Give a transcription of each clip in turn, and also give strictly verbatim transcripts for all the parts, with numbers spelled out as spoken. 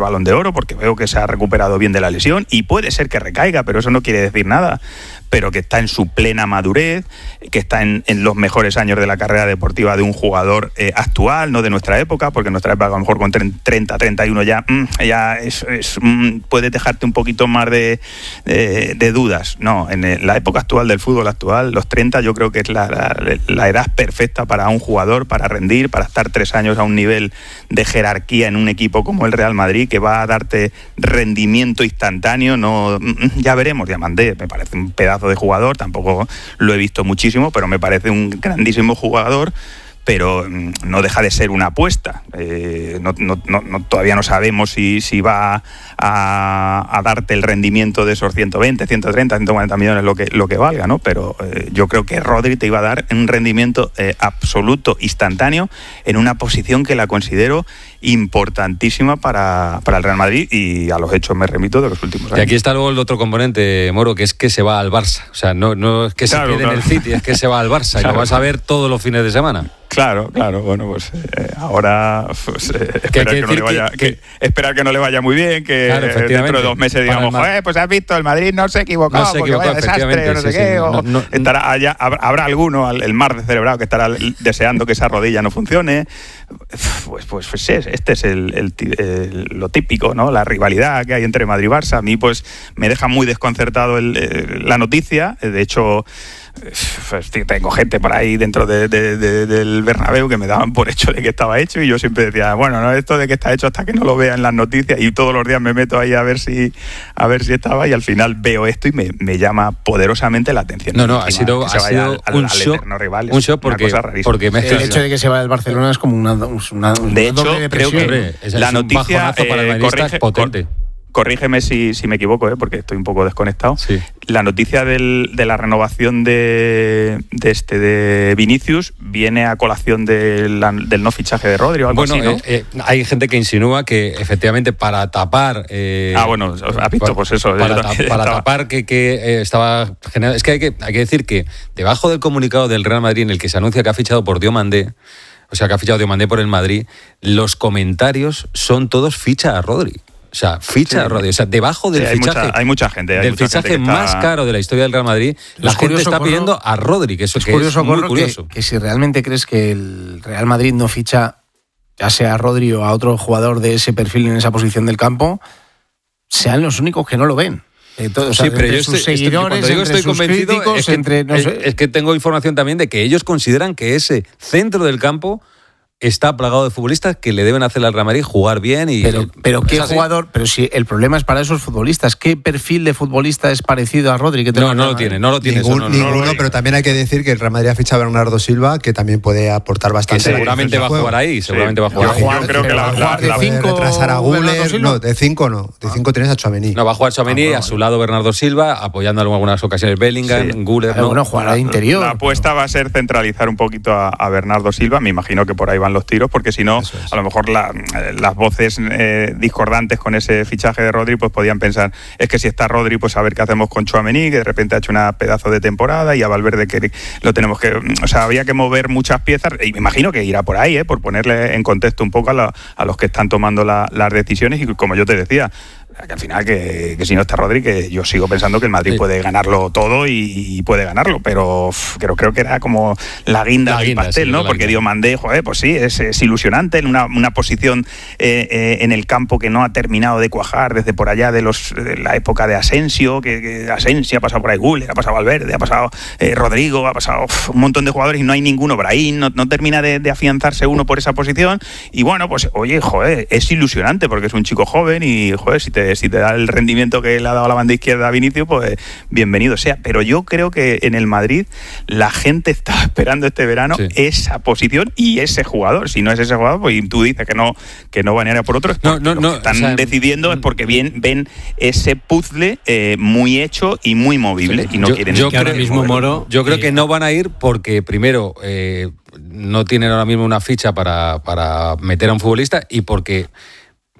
Balón de Oro, porque veo que se ha recuperado bien de la lesión y puede ser que recaiga, pero eso no quiere decir nada, pero que está en su plena madurez, que está en, en los mejores años de la carrera deportiva de un jugador eh, actual, no de nuestra época, porque en nuestra época a lo mejor con treinta, treinta y uno ya, mm, ya es, es, mm, puede dejarte un poquito más de, de, de dudas. No, en la época actual del fútbol actual, los treinta yo creo que es la, la, la edad perfecta para un jugador, para rendir, para estar tres años a un nivel de jerarquía en un equipo como el Real Madrid, que va a darte rendimiento instantáneo. No, ya veremos, Diamandé me parece un pedazo de jugador, tampoco lo he visto muchísimo, pero me parece un grandísimo jugador, pero no deja de ser una apuesta. Eh, no, no, no, todavía no sabemos si, si va a, a darte el rendimiento de esos ciento veinte, ciento treinta, ciento cuarenta millones lo que, lo que valga, ¿no? Pero eh, yo creo que Rodri te iba a dar un rendimiento eh, absoluto, instantáneo, en una posición que la considero importantísima para, para el Real Madrid, y a los hechos me remito de los últimos años. Y aquí está luego el otro componente, Moro, que es que se va al Barça. O sea, no, no es que claro, se quede claro. en el City, es que se va al Barça claro. y lo vas a ver todos los fines de semana. Claro, claro, bueno, pues eh, ahora pues, eh, esperar, que, que, no le vaya, que, que, esperar que no le vaya muy bien, que claro, dentro de dos meses digamos, joder, pues has visto, el Madrid no se equivocó, no se porque vaya desastre, o no sé sí, qué, sí, o no, no, estará allá, habrá alguno, el mar de celebrado, que estará deseando que esa rodilla no funcione. Pues, pues, pues este es el, el, el, lo típico, ¿no? La rivalidad que hay entre Madrid y Barça. A mí pues me deja muy desconcertado el, el, la noticia. De hecho, pues, tengo gente por ahí dentro de, de, de, del Bernabéu que me daban por hecho de que estaba hecho, y yo siempre decía, bueno, no, esto de que está hecho hasta que no lo vea en las noticias, y todos los días me meto ahí a ver si a ver si estaba, y al final veo esto y me, me llama poderosamente la atención. No, no, ha sido, ha sido al, un, al shock, rival, un shock porque, porque me el hecho de que se vaya al Barcelona es como una, una, una de hecho, creo que Hombre, es, la es noticia un para el eh, corrige, potente. Corrígeme si, si me equivoco, ¿eh? Porque estoy un poco desconectado. Sí. La noticia del, de la renovación de, de este de Vinicius viene a colación de la, del no fichaje de Rodri o algo bueno, así, ¿no? Eh, eh, hay gente que insinúa que efectivamente para tapar... Eh, ah, bueno, has visto, pues eso. Para, ta- para tapar que, que eh, estaba generando... Es que hay, que hay que decir que debajo del comunicado del Real Madrid en el que se anuncia que ha fichado por Diomandé, o sea, que ha fichado Diomandé por el Madrid, los comentarios son todos ficha a Rodri. O sea, ficha sí, a Rodri. O sea, debajo del sí, hay fichaje, mucha, hay mucha gente, hay del mucha fichaje gente que más está... caro de la historia del Real Madrid, la es gente está Corro, pidiendo a Rodri, que eso es, que curioso, es muy Corro, curioso. Que, que si realmente crees que el Real Madrid no ficha, ya sea a Rodri o a otro jugador de ese perfil en esa posición del campo, sean los únicos que no lo ven. Entonces, sí, o sea, pero yo sus estoy, seguidores, estoy, entre estoy sus convencido críticos, es que, entre, no es, sé. es que tengo información también de que ellos consideran que ese centro del campo está plagado de futbolistas que le deben hacer al Real Madrid jugar bien y... Pero, pero ¿qué jugador? Pero si el problema es para esos futbolistas, ¿qué perfil de futbolista es parecido a Rodri? Que no, no lo tiene, no lo tiene. Ningún, eso, no, ninguno, no, no, pero también hay que decir que el Real Madrid ha fichado a Bernardo Silva, que también puede aportar bastante. Que seguramente va a jugar ahí, seguramente sí. va a jugar. Yo, ahí. yo creo que la, la, de la, cinco, retrasar a Guller, no, de cinco no, de cinco tienes a Tchouaméni. No, va a jugar Tchouaméni, ah, bueno, a su lado Bernardo Silva, apoyando en algunas ocasiones Bellingham, sí. Guller, ¿no? Bueno, jugar al interior. La apuesta va a ser centralizar un poquito a, a Bernardo Silva, me imagino que por ahí van los tiros, porque si no, a lo mejor la, las voces eh, discordantes con ese fichaje de Rodri pues podían pensar, es que si está Rodri, pues a ver qué hacemos con Tchouaméni, que de repente ha hecho una pedazo de temporada, y a Valverde que lo tenemos que... O sea, había que mover muchas piezas, y me imagino que irá por ahí, ¿eh? Por ponerle en contexto un poco a, la, a los que están tomando la, las decisiones, y como yo te decía, que al final que, que si no está Rodri, que yo sigo pensando que el Madrid sí. puede ganarlo todo y, y puede ganarlo, pero uf, creo, creo que era como la guinda la del guinda, pastel, sí, ¿no? Porque Diomandé, joder, pues sí, es, es ilusionante en una, una posición eh, eh, en el campo que no ha terminado de cuajar desde por allá de, los, de la época de Asensio, que, que Asensio ha pasado por ahí, Guller, ha pasado Valverde, ha pasado eh, Rodrigo, ha pasado uf, un montón de jugadores y no hay ninguno, Brahim, no, no termina de, de afianzarse uno por esa posición, y bueno, pues oye, joder, es ilusionante porque es un chico joven y, joder, si te si te da el rendimiento que le ha dado a la banda izquierda a Vinicius, pues bienvenido sea. Pero yo creo que en el Madrid la gente está esperando este verano sí. esa posición y ese jugador. Si no es ese jugador, pues tú dices que no que no van a ir a por otro. No, no, no, lo que están o sea, decidiendo es porque bien ven ese puzzle eh, muy hecho y muy movible sí. y no yo, quieren yo que creo, ahora mismo Moro, yo creo eh, que no van a ir porque primero eh, no tienen ahora mismo una ficha para, para meter a un futbolista y porque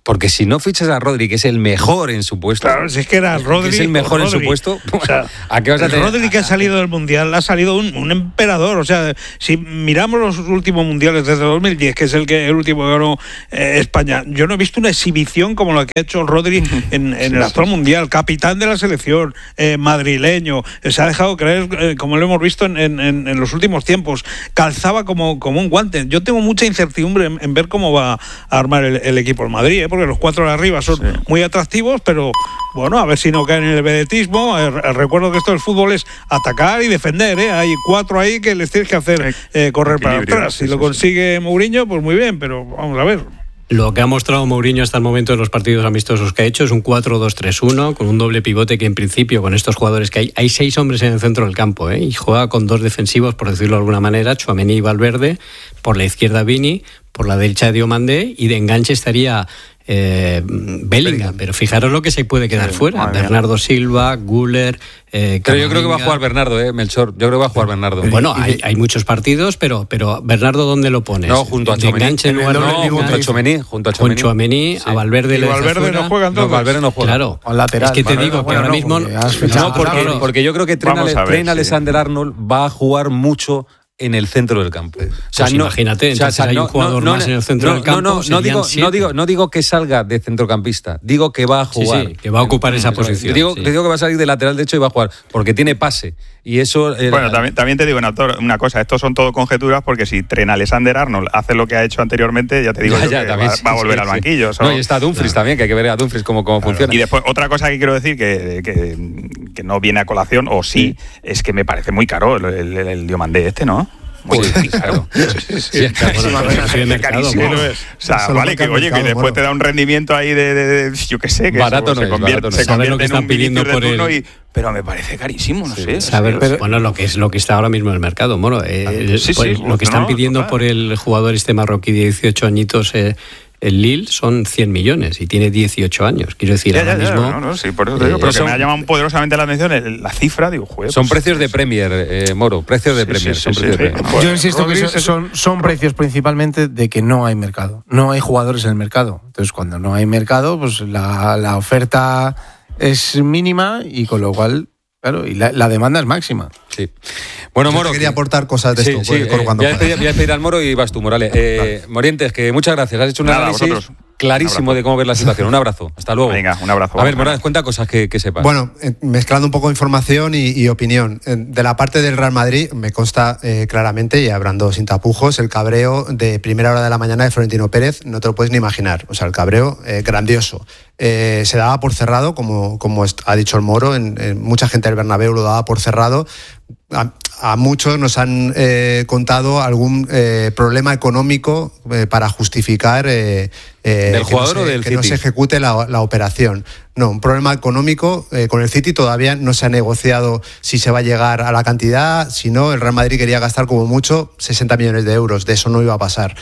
Porque si no fichas a Rodri, que es el mejor en su puesto. Claro, si es que era Rodri. Que es el mejor Rodri. en su puesto. O sea, ¿A qué vas a tener? Rodri que ha salido del Mundial, ha salido un, un emperador. O sea, si miramos los últimos Mundiales desde dos mil diez, que es el que el último que ganó eh, España, yo no he visto una exhibición como la que ha hecho Rodri en, en el actual Mundial. Capitán de la selección, eh, madrileño, eh, se ha dejado creer, eh, como lo hemos visto en, en, en los últimos tiempos. Calzaba como, como un guante. Yo tengo mucha incertidumbre en, en ver cómo va a armar el, el equipo en Madrid, ¿eh? Porque los cuatro de arriba son sí. muy atractivos, pero bueno, a ver si no caen en el vedetismo. Eh, recuerdo que esto del fútbol es atacar y defender, ¿eh? Hay cuatro ahí que les tienes que hacer eh, correr para atrás. Si sí, lo consigue sí. Mourinho, pues muy bien, pero vamos a ver. Lo que ha mostrado Mourinho hasta el momento en los partidos amistosos que ha hecho es un cuatro dos tres uno con un doble pivote que en principio con estos jugadores que hay, hay seis hombres en el centro del campo, ¿eh? Y juega con dos defensivos, por decirlo de alguna manera, Tchouaméni y Valverde, por la izquierda Vini, por la derecha Diomandé, y de enganche estaría eh, Bellingham, pero fijaros lo que se puede quedar sí, fuera, Bernardo Silva, Güler, eh, pero yo creo que va a jugar Bernardo, eh, Melchor, yo creo que va a jugar Bernardo. Bueno, hay, hay muchos partidos, pero pero Bernardo, ¿dónde lo pones? No, junto a Tchouaméni, no, no, junto a Tchouaméni, junto a Tchouaméni, Tchouaméni, sí. A Valverde le Valverde no juega entonces. No, Valverde no juega. Claro, lateral, es que te Valverde digo no que ahora no, mismo porque no, porque, porque yo creo que Trent Alexander-Arnold sí. va a jugar mucho en el centro del campo. O sea, pues no, imagínate, o sea, entonces hay un jugador no, no, más en el centro no, del campo. No, no, no, digo, no, digo, no digo que salga de centrocampista, digo que va a jugar. Sí, sí, que va a ocupar esa posición. Te digo, sí. te digo que va a salir de lateral derecho y va a jugar, porque tiene pase. Y eso. Eh, bueno, también, también te digo una, una cosa, estos son todo conjeturas, porque si Trent Alexander-Arnold hace lo que ha hecho anteriormente, ya te digo ya, yo ya, que también, va, va a volver sí, al banquillo. Sí. No, y está Dumfries claro. también, que hay que ver a Dumfries cómo, cómo claro. funciona. Y después, otra cosa que quiero decir que, que, que no viene a colación, o sí, sí, es que me parece muy caro el, el, el, el Diomandé este, ¿no? Muy sí, claro. Sí, sí, es carísimo. Es carísimo. O sea, vale, que oye, que después te da un rendimiento ahí de, de, de yo qué sé, que barato eso, no se convierte, es, se convierte lo que en están un pidiendo por el... y, pero me parece carísimo, no sí, sé. Saber, pero, bueno, lo que es lo que está ahora mismo en el mercado, Moro. Eh, sí, pues, sí, lo que están no, pidiendo total. Por el jugador este marroquí de dieciocho añitos. Eh, El Lille son cien millones y tiene dieciocho años. Quiero decir, ya, ahora ya, ya, mismo... No, no, sí, por eso te digo, eh, pero son, que me ha llamado poderosamente la atención la cifra, digo, joder. Son pues, precios de Premier, eh, Moro, precios de sí, Premier. Sí, son sí, precios sí, de sí. Premier. Bueno, yo insisto que son, son, son precios principalmente de que no hay mercado. No hay jugadores en el mercado. Entonces, cuando no hay mercado, pues la, la oferta es mínima y con lo cual... Claro, y la, la demanda es máxima. Sí. Bueno, Yo Moro. quería aportar cosas de sí, esto. Sí, eh, cuando voy, a despedir, voy a despedir al Moro y vas tú, Morales. Eh, vale. Morientes, que muchas gracias. Has hecho un Nada, análisis vosotros. clarísimo un de cómo ver la situación. Un abrazo. Hasta luego. Venga, un abrazo. A ver, Morales, cuenta cosas que, que sepas. Bueno, eh, mezclando un poco información y, y opinión. Eh, de la parte del Real Madrid, me consta eh, claramente, y hablando sin tapujos, el cabreo de primera hora de la mañana de Florentino Pérez, no te lo puedes ni imaginar. O sea, el cabreo eh, grandioso. Eh, se daba por cerrado, como, como ha dicho el Moro, en, en mucha gente del Bernabéu lo daba por cerrado. A, a muchos nos han eh, contado algún eh, problema económico eh, para justificar eh, eh, ¿Del jugador no se, o del que City? no se ejecute la, la operación. No, un problema económico eh, con el City. Todavía no se ha negociado si se va a llegar a la cantidad. Si no, el Real Madrid quería gastar como mucho sesenta millones de euros. De eso no iba a pasar.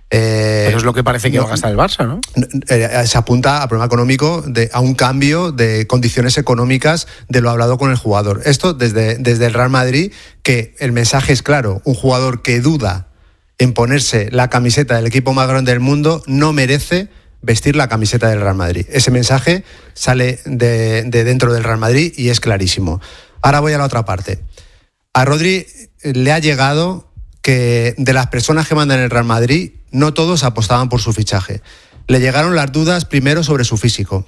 Eh, Pero es lo que parece que no, va a gastar el Barça, ¿no? Eh, se apunta a problema económico, de, a un cambio de condiciones económicas de lo hablado con el jugador. Esto desde, desde el Real Madrid, que el mensaje es claro: un jugador que duda en ponerse la camiseta del equipo más grande del mundo no merece vestir la camiseta del Real Madrid. Ese mensaje sale de, de dentro del Real Madrid y es clarísimo. Ahora voy a la otra parte. A Rodri le ha llegado que de las personas que mandan en el Real Madrid, no todos apostaban por su fichaje. Le llegaron las dudas primero sobre su físico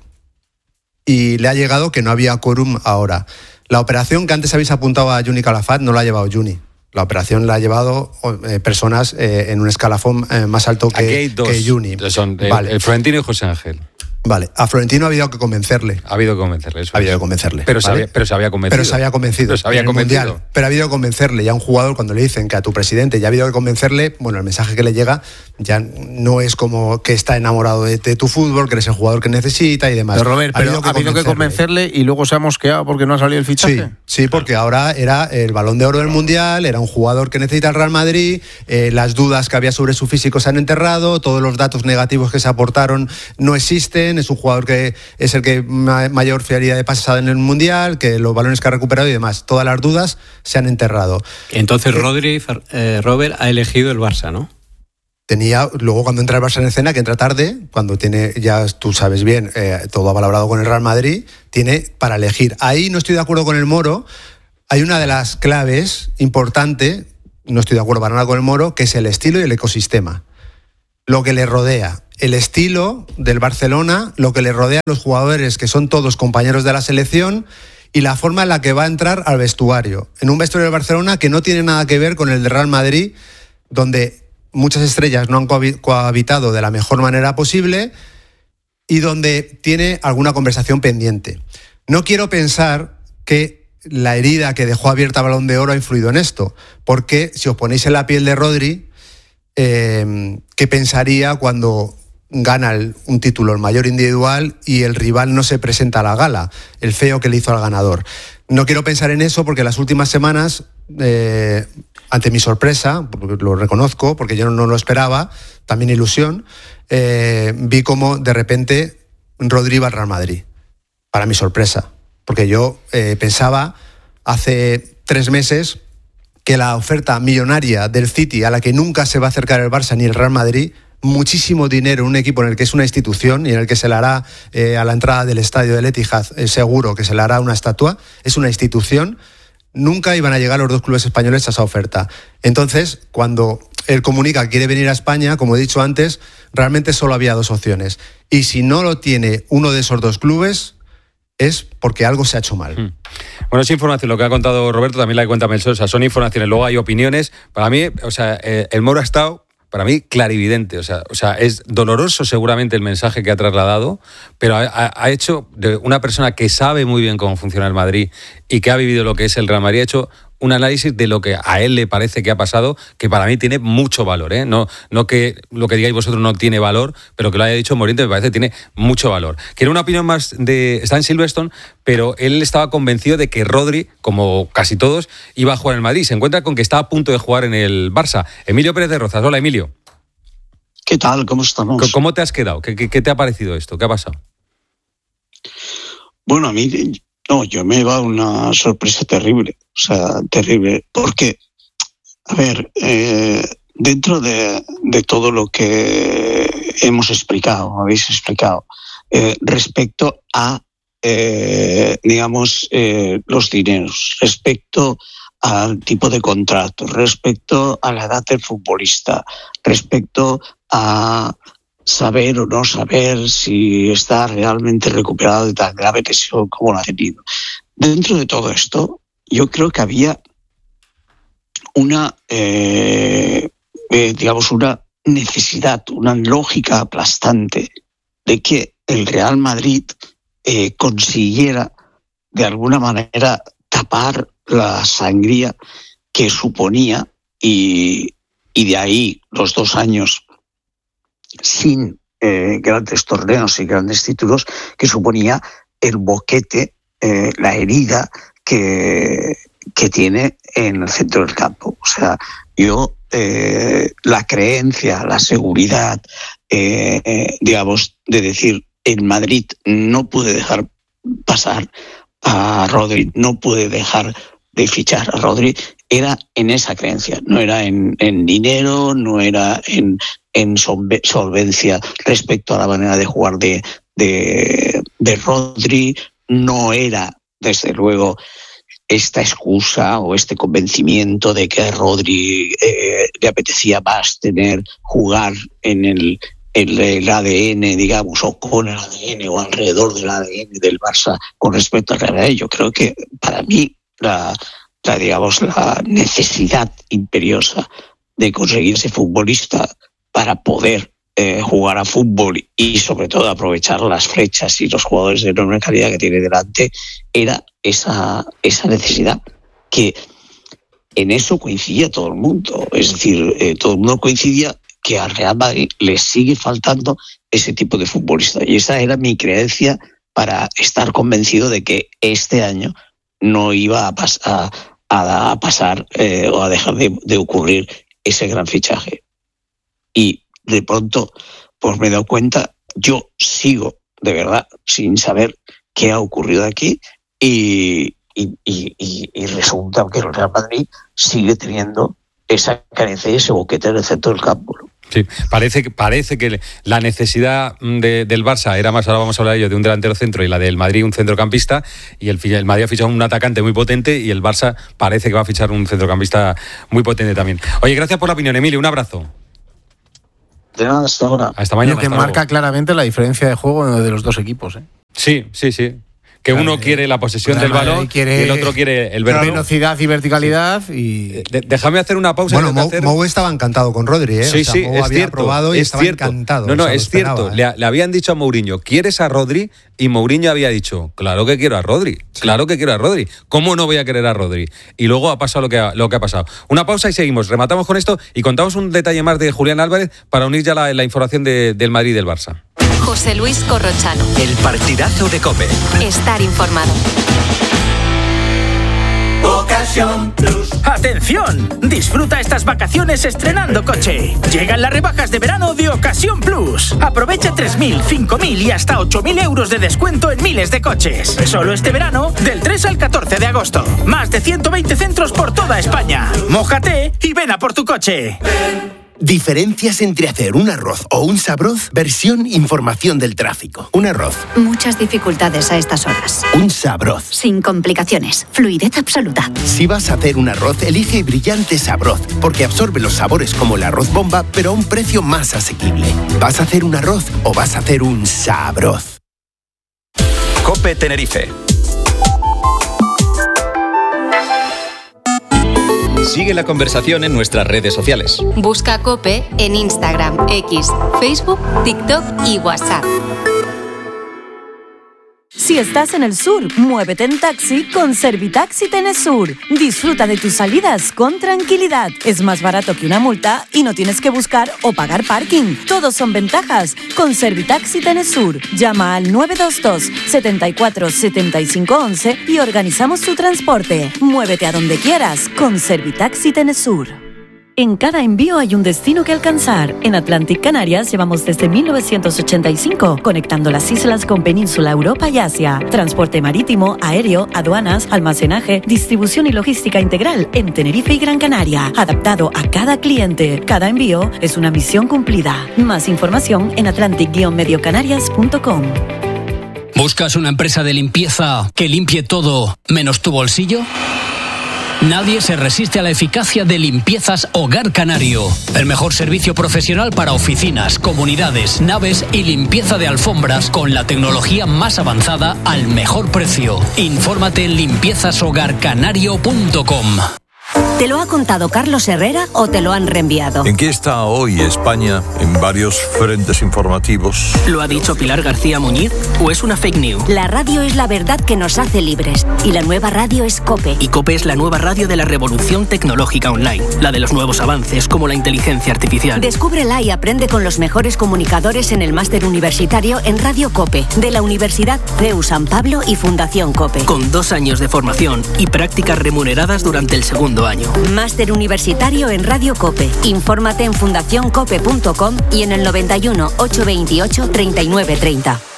y le ha llegado que no había quórum ahora. La operación que antes habéis apuntado a Juni Calafat no la ha llevado Juni. La operación la ha llevado eh, personas eh, en un escalafón eh, más alto que, que Juni. Son el, vale. el Florentino y José Ángel. Vale, a Florentino ha habido que convencerle. Ha habido que convencerle, eso Ha habido es. que convencerle. Pero, ¿vale? se había, pero se había convencido. Pero se había convencido. Pero se había convencido. Mundial, pero ha habido que convencerle. Ya un jugador, cuando le dicen que a tu presidente ya ha habido que convencerle, bueno, el mensaje que le llega ya no es como que está enamorado de, de tu fútbol, que eres el jugador que necesita y demás. Pero Robert, ha pero habido, que, ha habido convencerle. que convencerle y luego se ha mosqueado porque no ha salido el fichaje. Sí, sí, porque ahora era el Balón de Oro del Mundial, era un jugador que necesita el Real Madrid, eh, las dudas que había sobre su físico se han enterrado, todos los datos negativos que se aportaron no existen, es un jugador que es el que mayor fiabilidad de pases ha dado en el Mundial, que los balones que ha recuperado y demás, todas las dudas se han enterrado. Entonces Rodri, eh, Robert, ha elegido el Barça, ¿no? tenía, luego cuando entra el Barça en escena, que entra tarde, cuando tiene, ya tú sabes bien, eh, todo avalabrado con el Real Madrid, tiene para elegir. Ahí no estoy de acuerdo con el Moro. Hay una de las claves importante, no estoy de acuerdo para nada con el Moro, que es el estilo y el ecosistema. Lo que le rodea. El estilo del Barcelona, lo que le rodea a los jugadores que son todos compañeros de la selección y la forma en la que va a entrar al vestuario. En un vestuario del Barcelona que no tiene nada que ver con el de Real Madrid, donde muchas estrellas no han cohabitado de la mejor manera posible y donde tiene alguna conversación pendiente. No quiero pensar que la herida que dejó abierta Balón de Oro ha influido en esto, porque si os ponéis en la piel de Rodri, eh, ¿qué pensaría cuando gana el, un título, el mayor individual, y el rival no se presenta a la gala? El feo que le hizo al ganador. No quiero pensar en eso porque las últimas semanas... Eh, ante mi sorpresa, porque lo reconozco, porque yo no lo esperaba, también ilusión, eh, vi como de repente Rodri iba al Real Madrid, para mi sorpresa, porque yo eh, pensaba hace tres meses que la oferta millonaria del City, a la que nunca se va a acercar el Barça ni el Real Madrid, muchísimo dinero en un equipo en el que es una institución y en el que se le hará eh, a la entrada del estadio del Etihad, eh, seguro que se le hará una estatua, es una institución. Nunca iban a llegar los dos clubes españoles a esa oferta. Entonces, cuando él comunica que quiere venir a España, como he dicho antes, realmente solo había dos opciones. Y si no lo tiene uno de esos dos clubes, es porque algo se ha hecho mal. Hmm. Bueno, es información, lo que ha contado Roberto, también la que cuenta Melchor, o sea, son informaciones, luego hay opiniones. Para mí, o sea, eh, el Moro ha estado, para mí, clarividente. O sea, o sea, es doloroso seguramente el mensaje que ha trasladado, pero ha, ha hecho, de una persona que sabe muy bien cómo funciona el Madrid y que ha vivido lo que es el Real Madrid, ha hecho un análisis de lo que a él le parece que ha pasado, que para mí tiene mucho valor, ¿eh? No, no que lo que digáis vosotros no tiene valor, pero que lo haya dicho Moriente me parece que tiene mucho valor. Quiero una opinión más de... Está en Silverstone, pero él estaba convencido de que Rodri, como casi todos, iba a jugar en el Madrid. Se encuentra con que está a punto de jugar en el Barça. Emilio Pérez de Rozas. Hola, Emilio. ¿Qué tal? ¿Cómo estamos? ¿Cómo te has quedado? ¿Qué, qué, qué te ha parecido esto? ¿Qué ha pasado? Bueno, a mí... No, yo me he llevado una sorpresa terrible, o sea, terrible, porque, a ver, eh, dentro de, de todo lo que hemos explicado, habéis explicado, eh, respecto a, eh, digamos, eh, los dineros, respecto al tipo de contrato, respecto a la edad del futbolista, respecto a... saber o no saber si está realmente recuperado de tan grave lesión como lo ha tenido. Dentro de todo esto, yo creo que había una, eh, eh, digamos, una necesidad, una lógica aplastante de que el Real Madrid eh, consiguiera de alguna manera tapar la sangría que suponía y, y de ahí los dos años sin eh, grandes torneos y grandes títulos que suponía el boquete, eh, la herida que, que tiene en el centro del campo. O sea, yo eh, la creencia, la seguridad, eh, eh, digamos, de decir, en Madrid no puede dejar pasar a Rodri, no puede dejar de fichar a Rodri, era en esa creencia, no era en, en dinero, no era en, en solvencia respecto a la manera de jugar de, de, de Rodri, no era, desde luego, esta excusa o este convencimiento de que a Rodri eh, le apetecía más tener, jugar en el, el, el A D N, digamos, o con el A D N o alrededor del A D N del Barça con respecto al Real Madrid. Yo creo que para mí la, la, digamos, la necesidad imperiosa de conseguir ese futbolista para poder eh, jugar a fútbol y sobre todo aprovechar las flechas y los jugadores de enorme calidad que tiene delante, era esa, esa necesidad que en eso coincidía todo el mundo. Es decir, eh, todo el mundo coincidía que al Real Madrid le sigue faltando ese tipo de futbolista. Y esa era mi creencia para estar convencido de que este año no iba a, pas- a, a, a pasar eh, o a dejar de, de ocurrir ese gran fichaje. Y de pronto pues me he dado cuenta, yo sigo de verdad sin saber qué ha ocurrido aquí y, y, y, y resulta que el Real Madrid sigue teniendo esa carencia y ese boquete en el centro del campo. Sí, parece, parece que la necesidad de, del Barça era más, ahora vamos a hablar de ello, de un delantero centro, y la del Madrid un centrocampista, y el, el Madrid ha fichado un atacante muy potente y el Barça parece que va a fichar un centrocampista muy potente también. Oye, gracias por la opinión, Emilio, un abrazo. De nada, hasta ahora. Hasta mañana. Lo que hasta marca luego. claramente la diferencia de juego de los dos equipos, ¿eh? Sí, sí, sí. Que Claro, uno quiere la posesión del Madrid balón quiere y el otro quiere el verano. velocidad y verticalidad. Y De- déjame hacer una pausa. Bueno, antes de Mou, hacer- Mou estaba encantado con Rodri, ¿eh? Sí, O sea, sí, Mou es había cierto. probado y es estaba cierto. encantado. No, no, o sea, lo es cierto. esperaba, Le, ¿eh? le habían dicho a Mourinho, ¿quieres a Rodri? Y Mourinho había dicho, claro que quiero a Rodri. Claro que quiero a Rodri. ¿Cómo no voy a querer a Rodri? Y luego ha pasado lo que ha, lo que ha pasado. Una pausa y seguimos. Rematamos con esto y contamos un detalle más de Julián Álvarez para unir ya la, la información de, del Madrid y del Barça. José Luis Corrochano. El partidazo de COPE. Estar informado. Ocasión Plus. ¡Atención! Disfruta estas vacaciones estrenando coche. Llegan las rebajas de verano de Ocasión Plus. Aprovecha tres mil, cinco mil y hasta ocho mil euros de descuento en miles de coches. Solo este verano, del tres al catorce de agosto. Más de ciento veinte centros por toda España. Mójate y ven a por tu coche. Diferencias entre hacer un arroz o un sabroz, versión información del tráfico. Un arroz, Muchas dificultades a estas horas. un sabroz. Sin complicaciones. Fluidez absoluta. Si vas a hacer un arroz, elige brillante sabroz, porque absorbe los sabores como el arroz bomba, pero a un precio más asequible. ¿Vas a hacer un arroz o vas a hacer un sabroz? COPE Tenerife. Sigue la conversación en nuestras redes sociales. Busca COPE en Instagram, X, Facebook, TikTok y WhatsApp. Si estás en el sur, muévete en taxi con Servitaxi Tenesur. Disfruta de tus salidas con tranquilidad. Es más barato que una multa y no tienes que buscar o pagar parking. Todos son ventajas con Servitaxi Tenesur. Llama al nueve dos dos, setenta y cuatro, setenta y cinco once y organizamos tu transporte. Muévete a donde quieras con Servitaxi Tenesur. En cada envío hay un destino que alcanzar. En Atlantic Canarias llevamos desde mil novecientos ochenta y cinco, conectando las islas con Península, Europa y Asia. Transporte marítimo, aéreo, aduanas, almacenaje, distribución y logística integral en Tenerife y Gran Canaria. Adaptado a cada cliente. Cada envío es una misión cumplida. Más información en atlantic guion medio canarias punto com. ¿Buscas una empresa de limpieza que limpie todo menos tu bolsillo? Nadie se resiste a la eficacia de Limpiezas Hogar Canario. El mejor servicio profesional para oficinas, comunidades, naves y limpieza de alfombras con la tecnología más avanzada al mejor precio. Infórmate en limpiezas hogar canario punto com. ¿Te lo ha contado Carlos Herrera o te lo han reenviado? ¿En qué está hoy España en varios frentes informativos? ¿Lo ha dicho Pilar García Muñiz o es una fake news? La radio es la verdad que nos hace libres y la nueva radio es COPE. Y COPE es la nueva radio de la revolución tecnológica online, la de los nuevos avances como la inteligencia artificial. Descúbrela y aprende con los mejores comunicadores en el máster universitario en Radio COPE de la Universidad C E U San Pablo y Fundación COPE. Con dos años de formación y prácticas remuneradas durante el segundo año. Máster universitario en Radio COPE. Infórmate en fundación cope punto com y en el noventa y uno, ochocientos veintiocho, treinta y nueve treinta.